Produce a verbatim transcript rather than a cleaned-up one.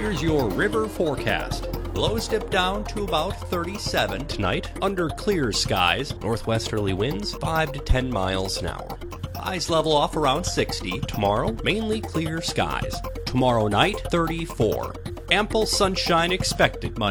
Here's your river forecast. Lows dip down to about thirty-seven tonight, under clear skies, northwesterly winds five to ten miles an hour. Highs level off around sixty. Tomorrow, mainly clear skies. Tomorrow night, thirty-four. Ample sunshine expected Monday.